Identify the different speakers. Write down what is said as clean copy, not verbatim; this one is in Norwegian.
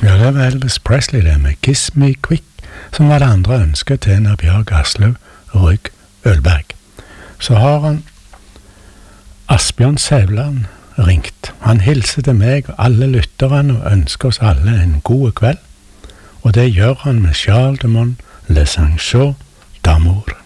Speaker 1: Ja, det var Elvis Presley det med Kiss Me Quick, som var det andre ønsket til en av Bjørg Aslaug Rygg Ølberg. Så har han Asbjørn Sævland ringt. Han hilser til meg og alle lytterne og ønsker oss alle en god kveld. Og det gjør han med Charles de Mon, Le Sancho d'Amour.